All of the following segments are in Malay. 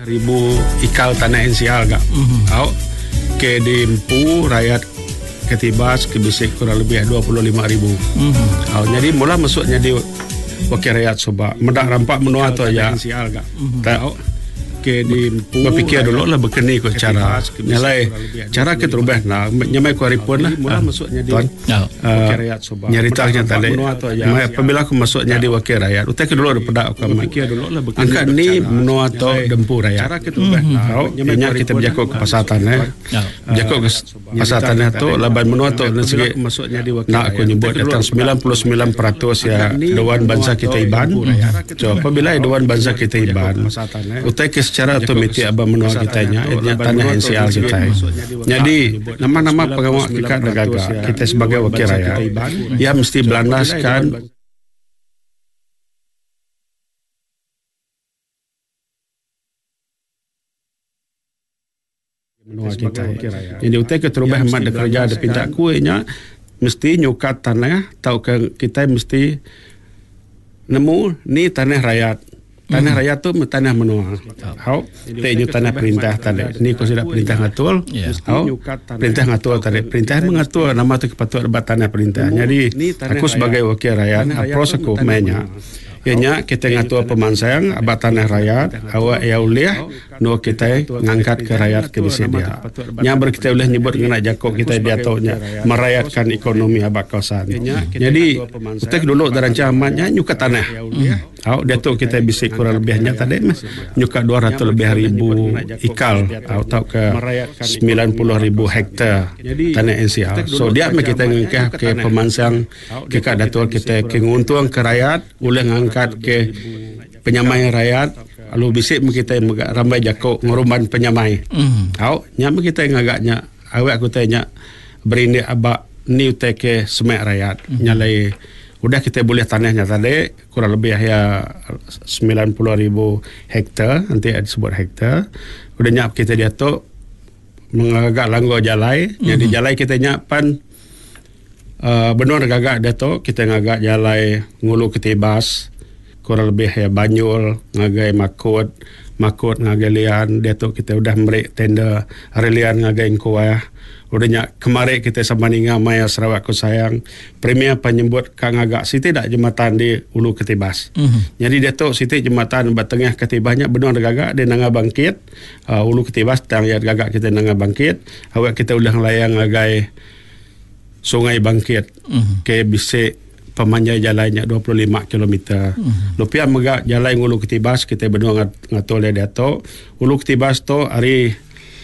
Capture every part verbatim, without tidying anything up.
ribu ikal tanah N C R gak. Mm-hmm. Ke di Empu rakyat ketibas ke bisik kurang lebih dua puluh lima ribu. Mm-hmm. Jadi mula masuknya di wakil rakyat soba. Mendak rampak menua tu aja. Mm-hmm. Tahu ke di berfikir dulu lah berkeni ko cara nyalai cara kita rubah nah nyamai ko ripun lah mula masuknya di wakil rakyat soba nyaritanya tadi apabila aku masuknya di wakil rakyat utai ke dulu ada pedak aku berfikir dulu lah angka ni menua tu dempu rakyat cara kita rubah nah nyamai kita berjakuk ke pasatan eh berjakuk ke pasatan tu laban menua tu segi masuknya di wakil nak aku nyebut datang sembilan puluh sembilan peratus ya Dewan Bangsa kita Iban so apabila Dewan Bangsa kita Iban utai ke secara otomatik abang menua kitanya etnya tanah N C R kita. Jadi nama-nama pengawal kita negara kita sebagai wakil rakyat ia mesti berlandaskan menua kita. Jadi utai keterubah mat kerja ada pindah kuenya mesti nyukat tanah tahu ke kita mesti nemu ni tanah rakyat. Tanah rakyat tu tanah menua. Hau, tanya tanah perintah tadi. Ni kau sudah perintah ngatur. Hau, perintah ngatur tadi. Perintah mengatur nama tu kepatuhan buat tanah perintah. Jadi aku sebagai wakil rakyat, approach aku mainnya. Ianya kita ngatur pemansang abad tanah rakyat, awak ya uliah, no kita ngangkat ke rakyat ke bisi dia. Yang kita boleh nyebut dengan jakok kita dia taunya merayatkan ekonomi abad kawasan. Jadi kita dulu dalam camatnya nyukat tanah. Hau, dia tu kita bisi kurang lebihnya tadi mas nyukat dua ratus lebih ribu ikal atau ke sembilan puluh ribu hektar tanah N C R. So dia me kita ngangkat ke pemansang ke datuk kita ke nguntung ke rakyat boleh ngangkat ke penyamai rakyat lalu bisik kita ramai jakok ngurumban penyamai. Hau, nyama kita ngagaknya awak aku tanya berinde abak ni uteke semak rakyat nyalai udah kita boleh tanahnya tadi kurang lebih ya sembilan puluh ribu hektar nanti ada sebut hektar udah nyap kita dia tu mengagak langgo jalai mm-hmm. Jadi jalai kita nyapan uh, benar gagak dia tu kita ngagak jalai ngulu ketibas kurang lebih ya Banyul ngagai Makut Makut ngagai Lian dia tu kita udah merik tenda Relian ngagai Kuah udahnya kemarin kita sama ninga Maya Sarawak ku sayang premier penyebut kang agak siti dak jembatan di Ulu Ketibas. Mm-hmm. Jadi dia tu siti jembatan batengah Ketibasnya benar gagak dia nanga bangkit uh, Ulu Ketibas tang ya gagak kita nanga bangkit awak kita udah layang ngagai Sungai Bangkit mm-hmm. ke bisik pemanjai jalannya dua puluh lima kilometer. Mm-hmm. Lupian megak jalan Ulu Ketibas kita benar ngatul dia tu Ulu Ketibas tu hari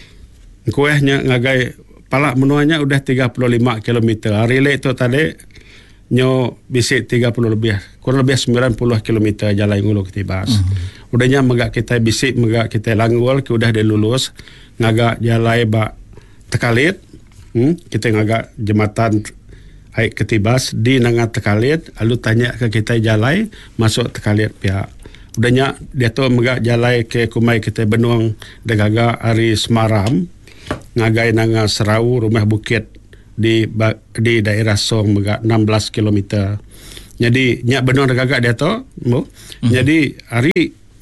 kuehnya ngagai palak menuanya udah tiga puluh lima kilometer. Relay itu tadi nyo bisik tiga puluh lebih. Kurang lebih sembilan puluh kilometer jalan Ulu Ketibas. Uh-huh. Udahnya megak kita bisik megak kita langgul ke udah dilulus ngagak jalan bak Tekalit. Hmm? Kita ngagak jembatan Aik Ketibas di nanga Tekalit lalu tanya ke kita jalan masuk Tekalit pihak. Udahnya dia tu megak jalan ke kumai kita benuang degaga hari Semaram. Ngagai nanga Serau Rumah Bukit di di daerah Song megak enam belas kilometer. Jadi nyak benar gagak dia tu. Mm-hmm. Jadi hari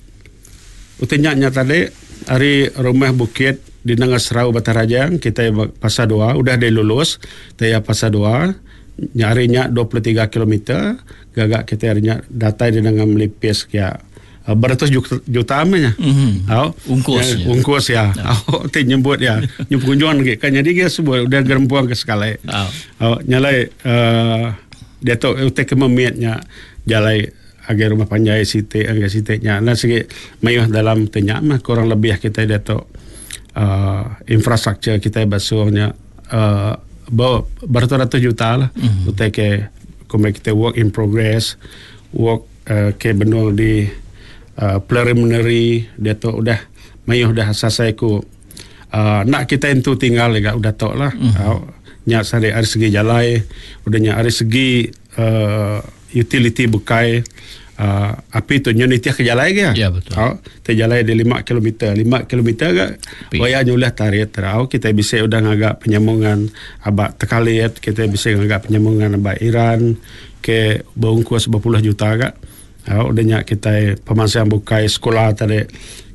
utenya nya tadi hari Rumah Bukit di nanga Serau Batarajang kita pasal dua udah dilulus taya pasal dua nyarinya dua puluh tiga kilometer gagak kita harinya data di nanga melipis ya beratus juta, juta amanya. Mm-hmm. Oh, ungkus ya, ungkus ya. Oh, no. Nyebut ya. Nyukunjuan lagi. Kan jadi dia sebut udah gerempuang ke sekali. Oh, oh nyalai uh, dia tu utek kememiatnya jalai agar rumah panjai site agar sitenya. Nah segi mayuh dalam tanya mah kurang lebih kita dia tu uh, infrastruktur kita basuhnya uh, bawa beratus juta lah. Mm-hmm. Utek ke kita work in progress, work uh, ke benua di Uh, preliminary dia tu udah mayuh dah selesai ku uh, nak kita itu tinggal juga udah tok lah. Mm-hmm. uh, nyak sari dari segi jalai udah nyak dari segi uh, utility bukai uh, api tu nyo nitiah ke jalai ke ya betul. Uh, te jalai di lima kilometer lima kilometer ke waya nyulah tarik terau kita bisa udah ngagak penyambungan abak Tekalit kita bisa ngagak penyambungan abak Iran ke bungkus berpuluh juta ke. Uh, udahnya kita pemansang bukai sekolah tadi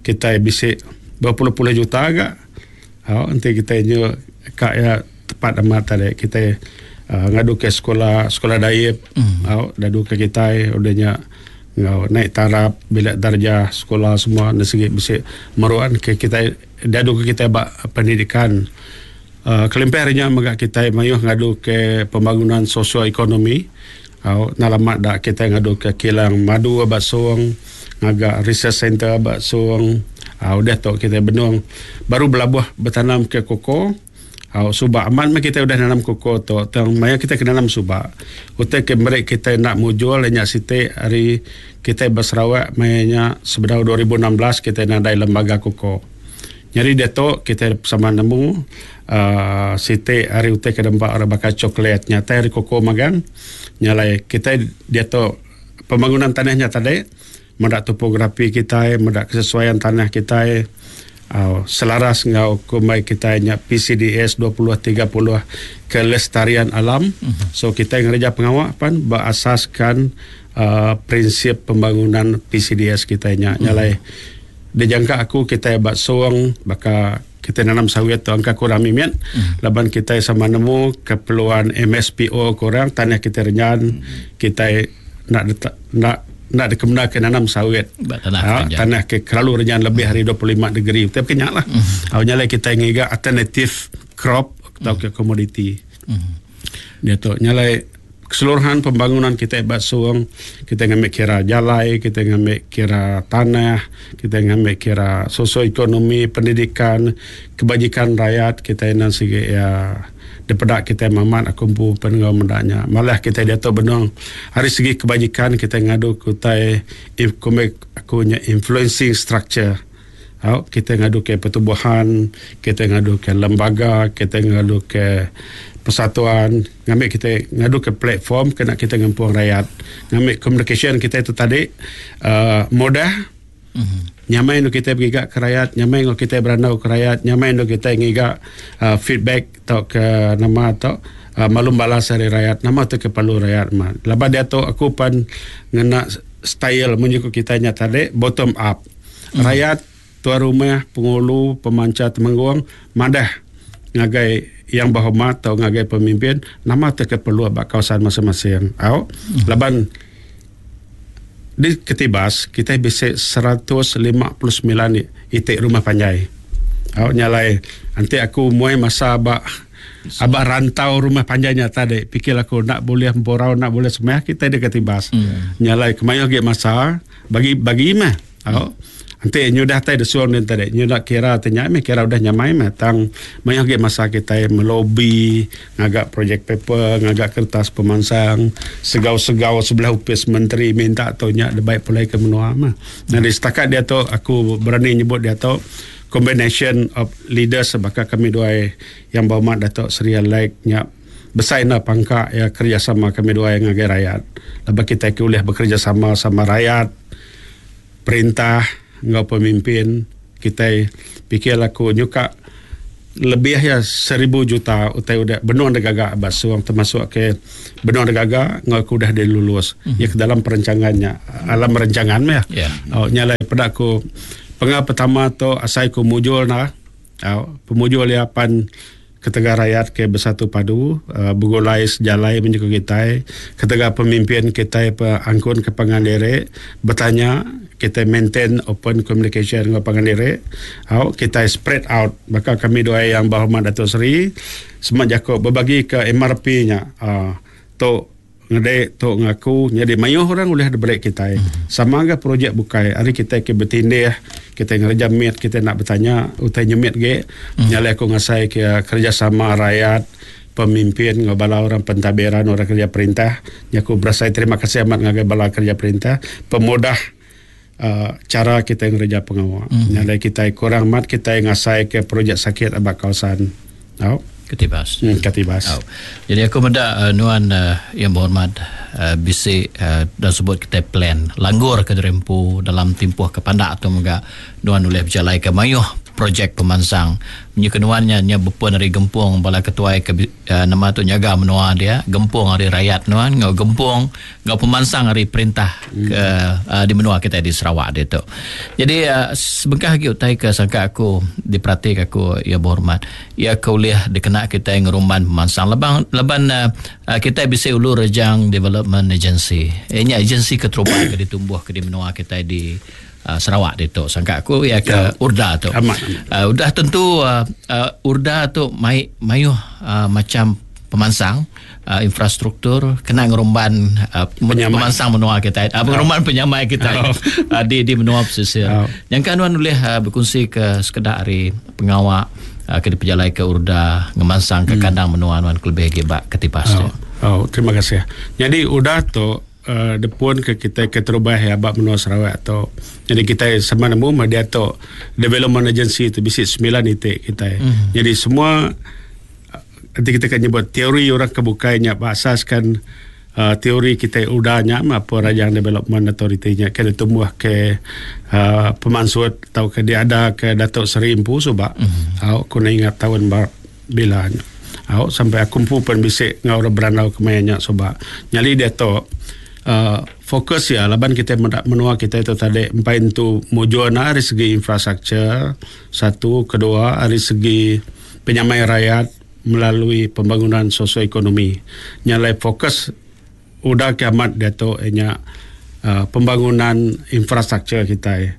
kita bisa berpuluh-puluh juta agak. Oh, nanti kita nyo kak ya tepat amat tadi kita uh, ngadu ke sekolah sekolah daib. Mm. Oh, dadu ke kita udahnya ngau naik taraf bila darjah sekolah semua dari segi bisa meruan ke kita dadu ke kita bak pendidikan. Uh, kelimpernya maga kita mayuh ngadu ke pembangunan sosioekonomi. Oh, nalamat dak kita ngadu ke kilang madu abak suang, ngaga research center abak suang. Ah, udah tu kita benung baru belabuh bertanam ke koko. Ah, subak aman mah kita udah nanam koko tu. Tang maya kita kena nanam subak. Utai ke merek kita nak mujual nya site hari kita berserawak mayanya sebenarnya dua ribu enam belas kita nadai lembaga koko. Nyari dia tu kita sama nemu uh, site hari utai ke dempak orang bakal coklat nyata hari koko magang. Nyalai kita dia tu pembangunan tanahnya tadi mendak topografi kita, mendak kesesuaian tanah kita, uh, selaras ngau kumai kita nya P C D S dua puluh tiga puluh kelestarian alam. Uh-huh. So kita ngereja pengawak pan berasaskan uh, prinsip pembangunan P C D S kita nya. Uh-huh. Nyalai dijangka aku kita buat soang baka kita nanam sawit tu angka kurang mimian. Uh-huh. Laban kita sama nemu keperluan M S P O kurang tanah kita renyan. Uh-huh. Kita nak detak, nak nak dikemna ke nanam sawit tanah, ha, tanah ke kelalu renyan lebih hari dua puluh lima degree tapi kenyak lah. Uh-huh. Awalnya lah kita ngiga alternative crop atau uh-huh. ke komoditi. Uh-huh. Dia tu nyalai keseluruhan pembangunan kita buat suang, kita ngambil kira jalai, kita ngambil kira tanah, kita ngambil kira sosioekonomi, pendidikan, kebajikan rakyat, kita nan segi ya daripada kita mamat akumpu penengah mendaknya. Malah kita dia tu benang hari segi kebajikan kita ngadu kutai akunya influencing structure. Oh, kita ngadu ke pertubuhan, kita ngadu ke lembaga, kita ngadu ke persatuan, ngambil kita ngadu ke platform kena kita ngampuang rakyat. Ngambil communication kita itu tadi uh, mudah. Uh-huh. Nyamai untuk kita bergigak ke rakyat, nyamai untuk kita berandau ke rakyat, nyamai untuk kita ngigak uh, feedback atau ke nama atau uh, malum balas dari rakyat, nama tu ke palu rakyat. Lepas dia tu aku pan ngena style menyuku kita nya tadi bottom up. Uh-huh. Rakyat, tuan rumah, pengulu, pemanca Temenggung, madah ngagai yang berhormat atau ngagai pemimpin, nama tu ke perlu abak kawasan masing-masing. Au, uh-huh. Laban di Ketibas kita bisa seratus lima puluh sembilan itik rumah panjai. Awak nyalai nanti aku muai masa abak abak rantau rumah panjainya tadi. Fikir aku nak boleh memborau, nak boleh semua kita di Ketibas. Hmm. Nyalai kemayo ge masa bagi bagi mah. Awak nanti nyudah tadi desuang ni tadi. Nyudah kira tanya me kira udah nyamai mah tang mayo ge masa kita melobi ngagak project paper, ngagak kertas pemansang, segau-segau sebelah upis menteri minta taunya ada baik pulai ke menua mah. Nah, di setakat dia tu aku berani nyebut dia tu combination of leaders sebab kami dua yang berhormat Datuk Seri Alaik nya besaina pangkat ya kerjasama kami dua yang ngagai rakyat. Lepas kita boleh bekerja sama sama rakyat, perintah ngau pemimpin, kita fikir aku nyuka lebih ya seribu juta utai udah benua negara basuang termasuk ke benua negara ngau aku udah dilulus. Mm-hmm. Ya ke dalam perancangannya alam rancangan mah. Yeah. Oh nyalai pada aku pengah pertama tu asai ku mujul nah. Oh, pemujul ya pan ketega rakyat ke bersatu padu uh, begulai sejalai menjuku kita ketega pemimpin kita angkun ke pangandere bertanya kita maintain open communication dengan pangandere oh, kita spread out maka kami doa yang berhormat Datuk Seri semak jakok berbagi ke M R P nya uh, tu ngede tu ngaku jadi mayuh orang boleh ada break kita sama ke projek bukai hari kita ke bertindih kita ngerja meet kita nak bertanya utai nyemit ge hmm. nyalai aku ngasai ke kerjasama rakyat pemimpin ngabala orang pentadbiran orang kerja perintah nyaku berasa terima kasih amat ngagai bala kerja perintah pemudah uh, cara kita ngerja pengawal hmm. nyalai kita kurang mat kita ngasai ke projek sakit abak kawasan tau Ketibas. Hmm, Ketibas. Oh. Jadi aku minta uh, nuan uh, yang berhormat uh, bisik uh, dan sebut kita plan langgur ke derempu dalam timpuh ke pandak atau juga nuan boleh berjalai ke mayuh projek pemansang menyekenuannya nya berpun dari gempung bala ketua ke uh, nama tu nyaga menua dia gempung hari rakyat nuan ngau gempung ngau pemansang hari perintah hmm. ke uh, di menua kita di Sarawak dia tu. Jadi uh, sebengkah lagi utai ke sangka aku diperhatik aku ya berhormat ya kuliah dikena kita ngeruman pemansang leban leban uh, uh, kita bisa ulur rejang development agency inya agensi keterubahan ke ditumbuh ke di menua kita di Uh, Sarawak itu sangka aku ya ke ya, Urda tu. Amat, amat. Uh, Urda tentu uh, uh, Urda tu mai mayu uh, macam pemansang uh, infrastruktur kena ngerumban uh, pemansang menua kita uh, ngerumban oh. penyamai kita oh. uh, di di menua pesisir. Oh. Yang kanuan boleh uh, berkongsi ke sekedar hari pengawak uh, ke diperjalai ke Urda ngemansang ke hmm. kandang menua nuan kelebih gebak ketipas. Oh. oh, terima kasih. Jadi Urda tu Uh, depun ke kita keterubah ya abak menua Sarawak atau jadi kita sama nemu dia tu development agency tu bisik sembilan itik kita mm-hmm. jadi semua nanti kita akan nyebut teori orang kebukainya asaskan uh, teori kita udahnya apa rajang development authority-nya kena tumbuh ke uh, pemansut atau ke dia ada ke Datuk Seri Empu sebab mm-hmm. aku nak ingat tahun bar, bilanya aku sampai aku pun pun bisik ngau berandau kemayanya sebab nyali dia tu Uh, fokus ya laban kita menua kita itu tadi empat itu mujuana dari segi infrastruktur satu, kedua dari segi penyamai rakyat melalui pembangunan sosioekonomi nyalai fokus udah kiamat dia tu nya uh, pembangunan infrastruktur kita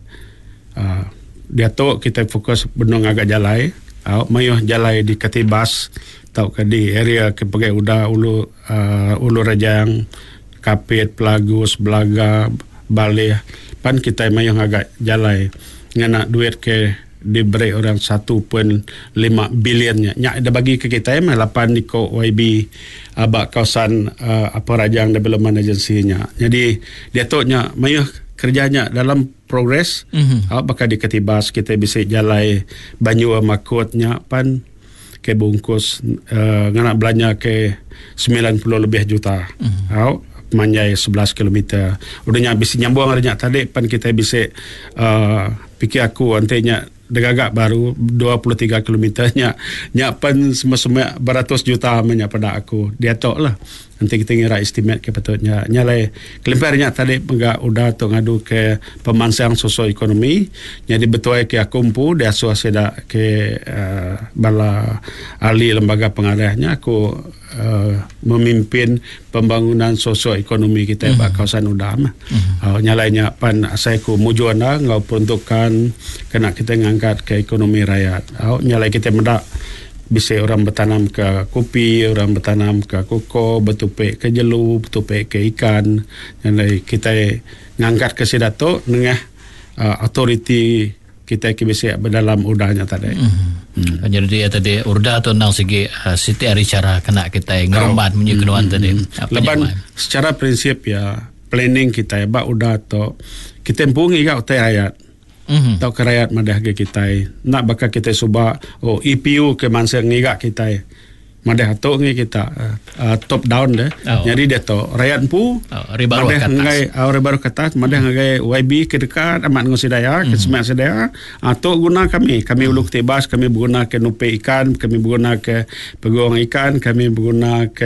uh, dia tu kita fokus benung agak jalai uh, mayuh jalai di Ketibas tau ke di area kepagai udah ulu uh, ulu Rajang Kapit, Pelagus, Belaga, Baleh pan kita mayang agak jalai ngana duit ke diberi orang satu perpuluhan lima bilion nya ada bagi ke kita mah lapan di ko Y B abak kawasan uh, apa Rajang Development Agency-nya. Jadi dia tu nya mayang kerjanya dalam progres mm-hmm. uh, bakal di Ketibas kita bisa jalai Banyu Makutnya pan ke bungkus uh, ngana belanja ke sembilan puluh lebih juta. Mm-hmm. uh, Manjai sebelas kilometer. Udahnya bisa nyambung adanya tadi pan kita bisa uh, fikir aku antenya degagak baru dua puluh tiga kilometernya nyapan semua-semua beratus juta menya pada aku. Dia tok lah. Nanti kita ngira estimate ke patutnya nyalai kelemparnya tadi enggak udah tu ngadu ke pemansang sosioekonomi jadi betul ke akumpu dia suaseda ke uh, bala ahli lembaga pengarahnya aku uh, memimpin pembangunan sosioekonomi kita mm-hmm. bak kawasan udama mm-hmm. uh, nyalainya pan saya ku mujuana ngau peruntukan kena kita ngangkat ke ekonomi rakyat uh, nyalai kita mendak bisa orang bertanam ke kopi, orang bertanam ke koko, bertupik ke jelu, bertupik ke ikan. Jadi kita ngangkat ke sidato dengan uh, autoriti kita ke bisa berdalam udahnya tadi. Mm-hmm. Hmm. Jadi dia tadi urda tu nang segi uh, siti hari cara kena kita ngerumbat oh. menyuguhan mm-hmm. tadi. Leban secara prinsip ya planning kita ya bak udah tu kita empungi kau utai rakyat. Mm-hmm. Tau ke rakyat madah ke kita nak bakal kita subak oh E P U ke mansa ngigak kita madah tu ngi kita uh, top down deh oh. Jadi dia tu rakyat pu oh, ribaru ke atas ngai uh, ribaru ke atas madah ngai Y B ke dekat amat ngosi daya mm-hmm. ke semak sedaya atau guna kami kami uluk tebas kami berguna ke nupe ikan kami berguna ke peguang ikan kami berguna ke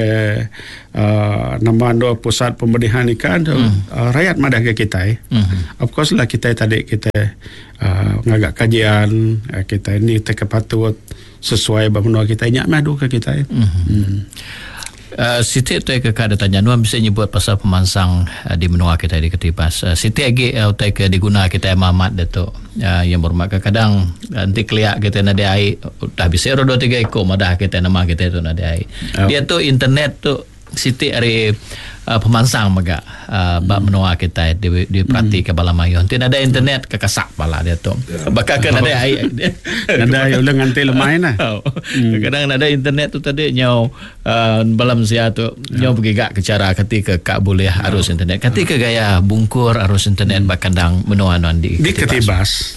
uh, nama ando pusat pemberian ikan mm-hmm. uh, rakyat madah ke kita mm-hmm. Of course lah kita tadi kita uh, ngagak kajian uh, kita ini tak patut sesuai bahwa kita ingat madu ke kita. Mm-hmm. Hmm. Uh, Siti tu ke kada tanya nuan bisa nyebut pasal pemansang uh, di menua kita di Ketibas. Uh, Siti lagi uh, utai ke diguna kita mamat Datuk uh, yang bermak kadang nanti keliak kita nak ada air dah bisa dua tiga ekor madah kita nama kita tu nak ada air. Oh. Dia tu internet tu Siti hari uh, pemansang maga uh, bab hmm. menua kita di di perhati hmm. ke Balamayon. Tidak ada internet ke kasak bala dia tu. Ya. Bakal kan ada air. Ada ulang nanti lemai nah. Hmm. Kadang ada internet tu tadi nyau uh, balam sia tu nyau pergi gak ke cara ketika kak boleh arus internet. Ketika gaya bungkur arus internet hmm. bakandang menua non di di Ketibas.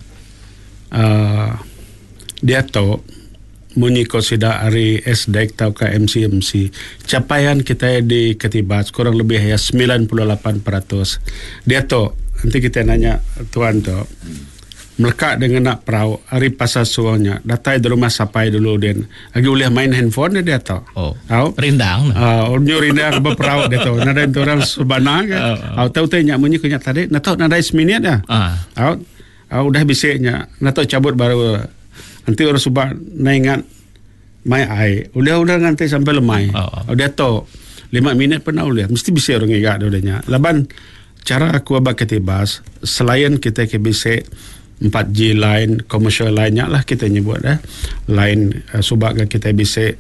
Uh, dia tu muni konsida hari S D E C atau ke M C M C capaian kita di Ketibas kurang lebih ya sembilan puluh lapan peratus. Dia tu nanti kita nanya tuan tu melekat dengan nak perahu hari pasal suanya datai di rumah sapai dulu din lagi boleh main handphone dia tahu oh tahu rindang ah uh, nyo rindang ke perahu dia tahu nada orang subana ke ah tahu tanya munyi kunya tadi nak tahu nada seminit ya ah uh. uh, udah bisiknya nak tahu cabut baru nanti orang subak naingat mai ai udah udah nganti sampai lemai oh, oh. Dia tahu lima minit pernah udah mesti bisa orang ingat dodanya laban cara aku abak ketibas selain kita ke bisik empat G line, commercial line-nya lah kita nyebut eh. Line uh, subak kita bisa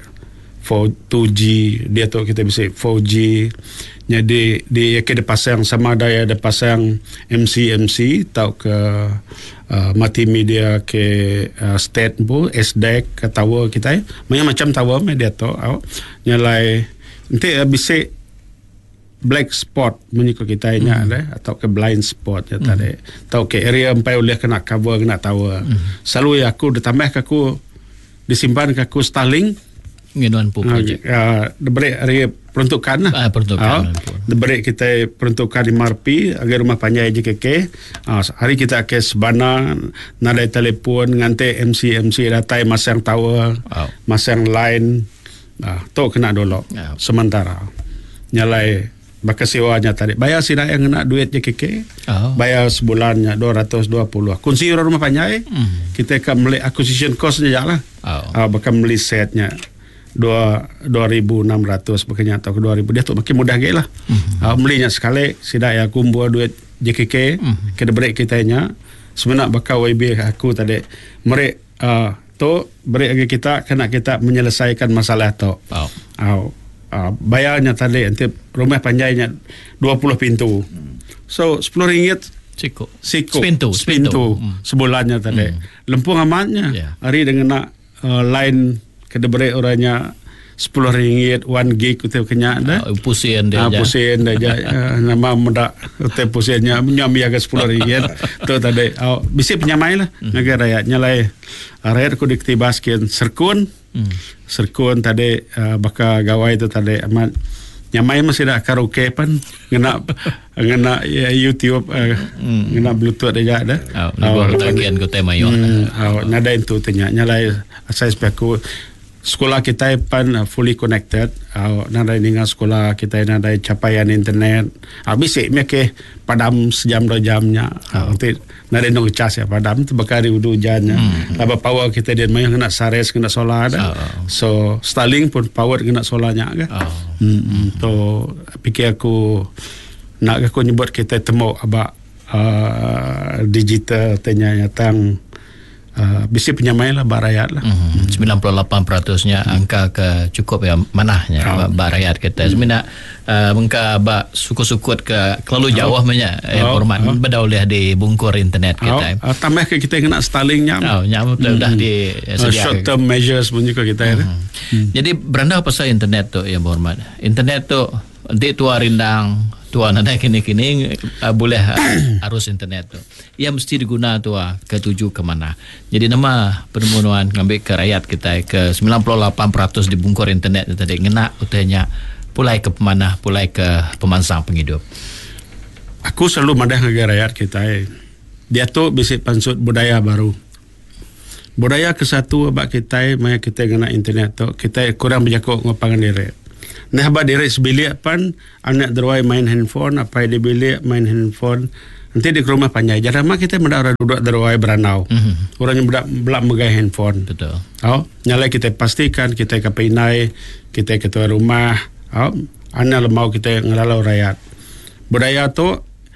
two G, dia tu kita bisa four G. Jadi di kita pasang sama ada ada pasang M C M C tau ke uh, multimedia ke uh, state bu S D E C ke tower kita. Macam-macam tower dia tu. Nyalai nanti uh, bisa black spot menyikut kita nya mm. ada atau ke blind spot ya tadi mm. atau ke area empai boleh kena cover kena tower mm. selalu ya aku ditambah ke aku disimpan ke aku Starlink ngenuan pu project uh, diberi area peruntukan lah ah, peruntukan uh, diberi kita peruntukan di M R P agar rumah panjang J K K uh, hari kita ke Sebana nadai telefon ngante M C M C datai masang tower oh. masang line uh, tu kena dulu oh. sementara nyalai bakal sewanya tadi bayar sih yang kena duit J K K oh. bayar sebulannya dua ratus dua puluh kunci rumah panjang mm. kita akan beli acquisition costnya je lah oh. uh, bakal beli setnya dua ribu enam ratus bakalnya atau dua ribu dia tu makin mudah gila mm. uh, belinya sekali sidak ya kumpul duit J K K mm. kita break kitanya sebenarnya bakal W B aku tadi mereka uh, tu break lagi kita kena kita menyelesaikan masalah tu oh. uh, Uh, bayarnya tadi nanti rumah panjangnya dua puluh pintu. So sepuluh ringgit Siko. Siko. Sepintu. Sepintu. Hmm. Sebulannya tadi. Hmm. Lempung amatnya. Yeah. Hari dengan nak uh, line kedebere orangnya sepuluh ringgit one gig utip kenyak dah. Uh, pusing dia. Ah, pusing dia aja. uh, nama mendak utip pusingnya menyambi agak sepuluh ringgit. Tu tadi. Oh, bisa penyamai lah. Hmm. Negara rakyatnya lah. Rakyat aku diktibaskan serkun. Hmm. Serkun tadi uh, baka gawai tu tadi amat nyamai masih dah karaoke pan ngena ngena ya, YouTube uh, hmm. ngena Bluetooth aja ada oh uh, tagihan ko tema yo hmm, uh, nada itu tanya nyalai asas aku sekolah kita pan uh, fully connected uh, nada dengan sekolah kita nada capaian internet habis uh, ke padam sejam dua jamnya uh, nanti nada nong cas ya padam tu bakari udu hujannya hmm. laba power kita dia main kena sares kena solar ada oh. So Starlink pun power kena solarnya kan oh. hmm, to pikir aku nak aku nyebut kita temu abak uh, digital tanya tang uh, bisa penyamai lah barakyat lah mm-hmm. sembilan puluh lapan peratus-nya mm. angka ke cukup ya manahnya oh. barakyat kita mm. sebenarnya uh, mengka abak sukut-sukut ke terlalu jauh oh. banyak eh, oh. hormat oh. beda oleh di bungkur internet kita oh. uh, tambah ke kita kena Starlink nyam oh, nyam mm. dah di uh, short term measures pun juga kita mm. mm. jadi beranda pasal internet tu ya hormat internet tu di tua rindang tua nada kini-kini uh, boleh uh, arus internet tu. Ia mesti diguna tu uh, ketuju ke mana. Jadi nama permohonan ngambil ke rakyat kita ke sembilan puluh lapan peratus di bungkur internet tu tadi ngena utanya pulai ke pemanah, pulai ke pemansang penghidup. Aku selalu madah negara rakyat kita. Eh. Dia tu bisik pansut budaya baru. Budaya ke satu abak kita maya kita guna internet tu kita kurang berjakuk ngapangan diri. Nah, abad diri sebilik pan anak deruai main handphone, apa di bilik main handphone. Nanti di rumah panjang. Jadi mak kita mendak duduk deruai beranau. Mm-hmm. Orang yang belak belak megai handphone. Betul. Oh, nyalai kita pastikan kita ke pinai, kita ketua rumah. Oh, anak lemau kita ngelalau rakyat. Budaya tu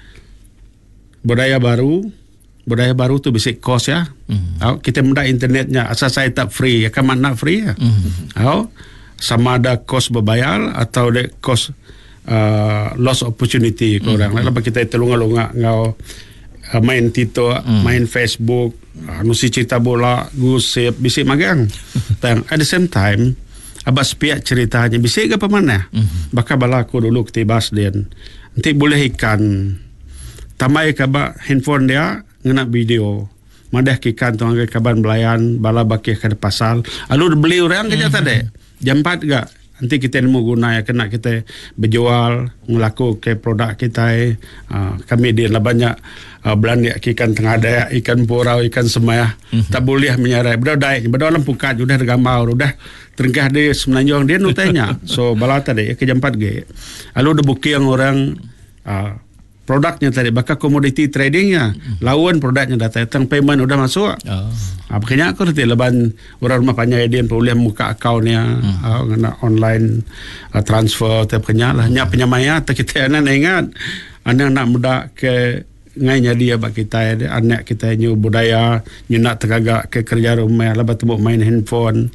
budaya baru. Budaya baru tu basic cost ya. Mm-hmm. Oh, kita mendak internetnya asal saya tak free, ya kan mana free ya. Mm-hmm. Oh, sama ada kos berbayar atau de kos uh, loss opportunity mm. orang. Lalu kita telunga-lunga ngau uh, main Tito, mm. main Facebook, uh, nusi cerita bola, gosip, bisik magang. Dan at the same time, abah sepiak ceritanya bisik ke pemana? Mm. Baka bala aku dulu ketibas den. Nanti boleh ikan tamai kaba handphone dia ngena video. Madah kikan tuang ke kaban belayan bala bakih ke pasal. Lalu beli orang kerja mm-hmm. tadi. Jam empat gak nanti kita mau guna ya kena kita berjual melaku ke produk kita. Uh, kami dia lah banyak uh, belanja ikan tengah daya, ikan purau, ikan semaya. Mm-hmm. Tak boleh menyarai. Bedah daik, bedah dalam pukat sudah gambar, sudah terengah dia semenanjung dia nutanya. So bala tadi ke jam empat ge. Lalu ada booking orang uh, produknya tadi, bakal commodity tradingnya, lawan produknya datang payment udah masuk. Oh. Ah, makanya aku nanti leban orang rumah panjang dia boleh buka akaunnya, hmm. uh, kena online uh, transfer, terpenyak lah. Nyak penyamaya, tak kita anak ingat, anak nak muda ke ngainya dia bak kita, anak kita nyu budaya, nyu nak tergagak ke kerja rumah, lepas tu main handphone.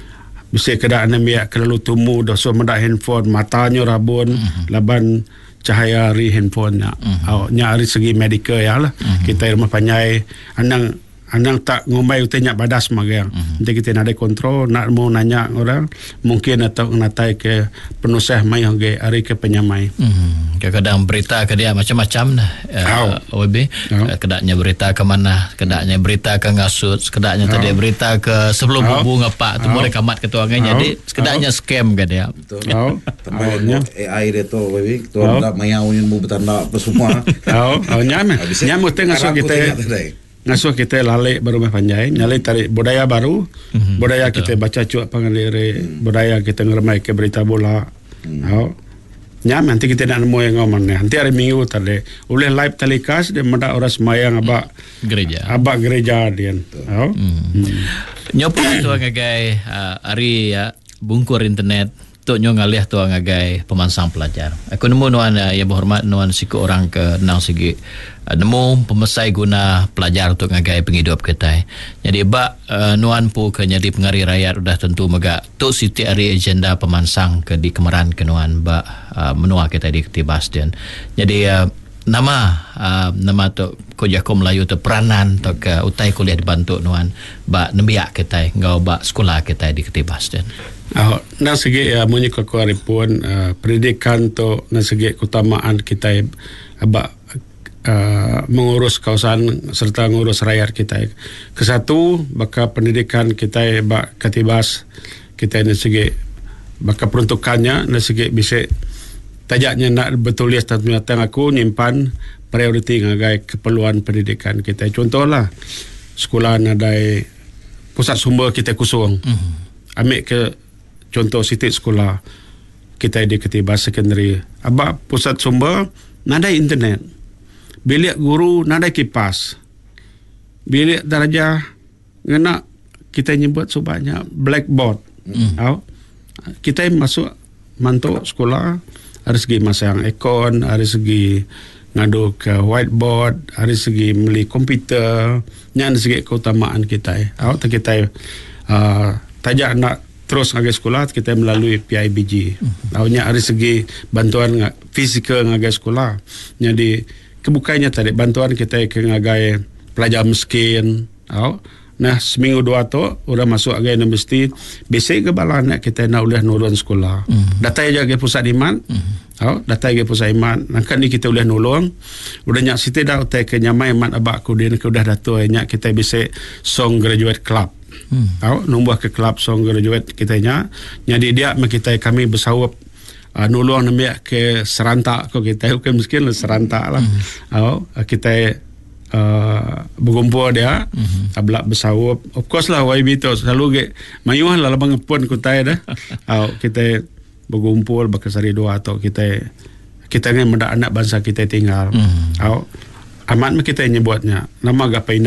Bisa kedak anak biak kelalu tumu, dosa muda handphone, matanya rabun, hmm. leban cahaya hari handphone nya, uh-huh. nya hari segi medical ya lah. Uh-huh. Kita rumah panjai, anang anang tak ngomai utenya badas magang. Uh-huh. Nanti kita nak ada kontrol, nak mau nanya orang, mungkin atau natai ke penusah mai hangge hari ke penyamai. Uh-huh. Kadang-kadang berita ke dia macam-macam dah. Uh, O B, oh. Kedaknya berita ke mana, kedaknya berita ke ngasut, kedaknya oh. tadi berita ke sebelum oh. bunga pak tu oh. boleh kamat ketuangannya. Oh. Jadi kedaknya oh. scam ke dia. Betul. Oh. Tambahnya A I dia tu, O B, tu nak mayau yang mu bertanda apa semua. Oh, oh nyam. Nyam mesti ngasuh kita. Ngasuh kita lalek berumah panjai, nyalai tarik budaya baru, mm-hmm. budaya kita betul. Baca cuak pangalire, mm. budaya kita ngeremai ke berita bola. Mm. Oh. Nyam nanti kita nak nemu yang ngomong ni. Nanti hari Minggu tadi oleh live telecast dia mendak orang semayang abak gereja. Abak gereja dia. Oh. Mm. Mm. Nyopo tu ngagai uh, hari ya bungkur internet tu nyo ngalih tu ngagai pemansang pelajar. Aku nemu nuan uh, ya berhormat nuan siku orang ke nang segi uh, nemu pemesai guna pelajar untuk ngagai penghidup kita. Jadi bak uh, nuan pu ke jadi pengari rakyat sudah tentu mega tu siti hari agenda pemansang ke di Kemeran ke nuan bak uh, menua kita di Ketibas dan. Jadi uh, nama uh, nama tu Kojako Melayu tu peranan tu ke utai kuliah dibantu nuan bak nembiak kita ngau bak sekolah kita di Ketibas dan. Oh, nang segi uh, munyi kekuaripun uh, pendidikan tu nang segi keutamaan kita abak uh, mengurus kawasan serta mengurus rakyat kita. Kesatu baka pendidikan kita bak Ketibas kita nang segi baka peruntukannya nang segi bisa tajaknya nak bertulis tentang aku nyimpan prioriti ngagai keperluan pendidikan kita. Contohlah sekolah nadai pusat sumber kita kusung. Mm-hmm. Ambil ke contoh sitik sekolah kita di Ketibas Secondary. Abak pusat sumber nadai internet. Bilik guru nadai kipas. Bilik darjah ngena kita nyebut sebanyak blackboard. Mm. Oh, kita masuk mantuk sekolah dari segi masang aircon, dari segi ngadu ke whiteboard, dari segi beli komputer, yang dari segi keutamaan kita. Oh, kita uh, tajak nak terus ngagai sekolah kita melalui P I B G. Tahunya dari segi bantuan fizikal ngagai sekolah. Jadi kebukanya tadi bantuan kita ke ngagai pelajar miskin. Oh, nah seminggu dua tu udah masuk agai universiti. Basic ke bala anak kita nak ulah nurun sekolah. Mm. Data aja ke pusat iman. Mm. Oh, data ke pusat iman. Nak ni kita ulah nolong. Udah nyak siti dah utai ke nyamai iman abak ku dia ke udah datu nyak kita bisa song graduate club. Hmm. Tahu nombor ke kelab song graduate kita nya. Jadi dia kita kami bersawap uh, nolong nambah ke serantak ko kita bukan miskin lah serantak lah. Hmm. Tahu kita uh, berkumpul dia hmm. abla bersawap. Of course lah Y B tu selalu ke mayuh lah labang pun ku tai dah. Tahu kita berkumpul bakasari dua atau kita kita ni mendak anak bangsa kita tinggal. Hmm. Tahu amat kita nyebutnya nama gapai